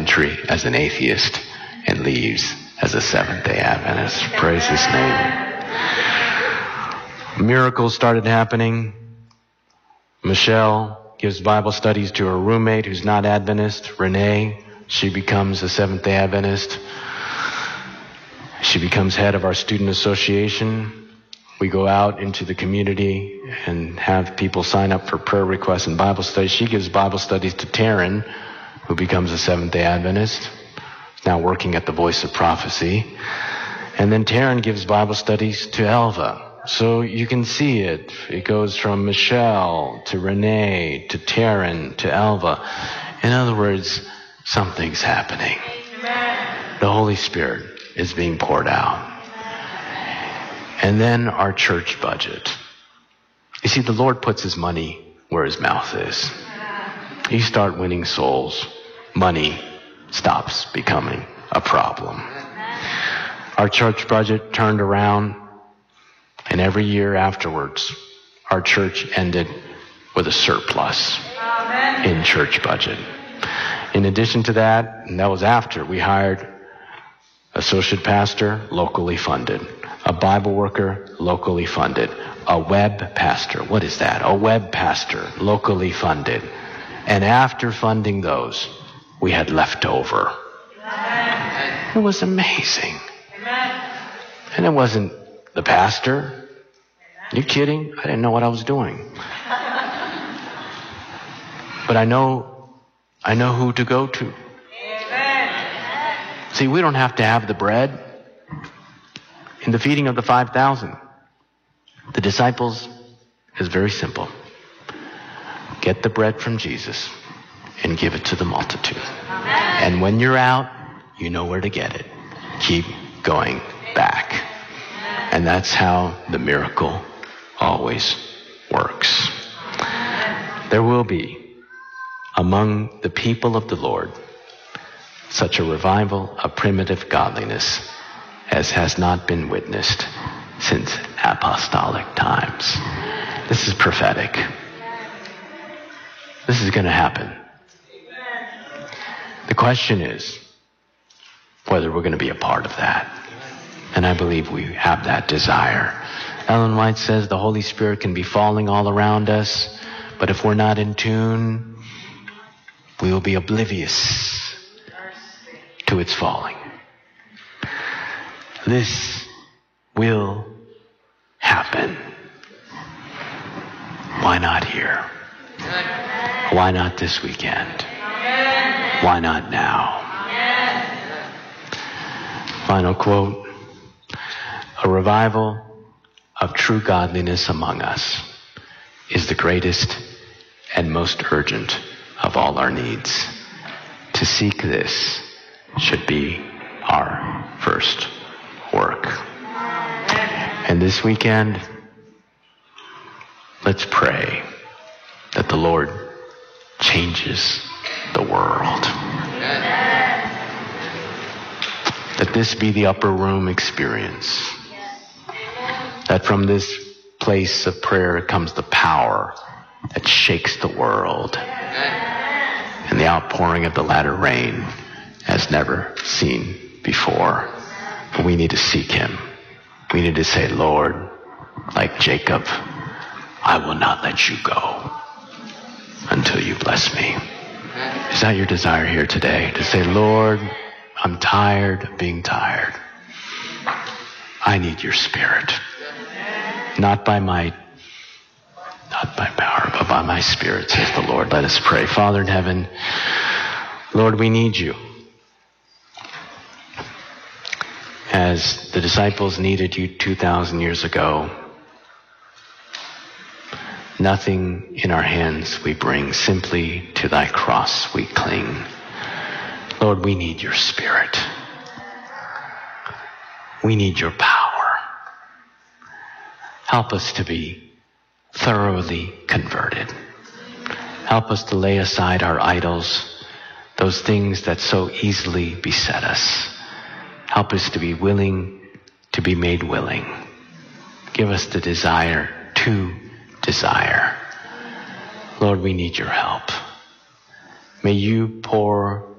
country as an atheist and leaves as a Seventh-day Adventist. Praise his name. Miracles started happening. Michelle gives Bible studies to her roommate who's not Adventist, Renee. She becomes a Seventh-day Adventist. She becomes head of our student association. We go out into the community and have people sign up for prayer requests and Bible studies. She gives Bible studies to Taryn, who becomes a Seventh-day Adventist, now working at the Voice of Prophecy. And then Taryn gives Bible studies to Elva. So you can see it. It goes from Michelle to Renee to Taryn to Elva. In other words, something's happening. The Holy Spirit is being poured out. And then our church budget. You see, the Lord puts his money where his mouth is. You start winning souls, money stops becoming a problem. Our church budget turned around, and every year afterwards, our church ended with a surplus in church budget. In addition to that, and that was after, we hired associate pastor, locally funded. A Bible worker, locally funded. A web pastor. What is that? A web pastor, locally funded. And after funding those, we had left over. It was amazing. And it wasn't the pastor. You kidding? I didn't know what I was doing. But I know who to go to. See, we don't have to have the bread. In the feeding of the 5,000, the disciples is very simple. Get the bread from Jesus and give it to the multitude. And when you're out, you know where to get it. Keep going back. And that's how the miracle always works. There will be among the people of the Lord such a revival of primitive godliness as has not been witnessed since apostolic times. This is prophetic. This is going to happen. The question is whether we're going to be a part of that. And I believe we have that desire. Ellen White says the Holy Spirit can be falling all around us, but if we're not in tune, we will be oblivious to its falling. This will happen. Why not here? Why not this weekend? Why not now? Final quote. A revival of true godliness among us is the greatest and most urgent of all our needs. To seek this should be our first work. And this weekend, let's pray that the Lord changes the world. That this be the upper room experience. That from this place of prayer comes the power that shakes the world. And the outpouring of the latter rain as never seen before. But we need to seek him. We need to say, Lord, like Jacob, I will not let you go until you bless me. Is that your desire here today? To say, Lord, I'm tired of being tired. I need your Spirit. Not by might, not by power, but by my Spirit, says the Lord. Let us pray. Father in heaven, Lord, we need you. As the disciples needed you 2,000 years ago, nothing in our hands we bring, simply to thy cross we cling. Lord, we need your Spirit. We need your power. Help us to be thoroughly converted. Help us to lay aside our idols, those things that so easily beset us. Help us to be willing to be made willing. Give us the desire to desire. Lord, we need your help. May you pour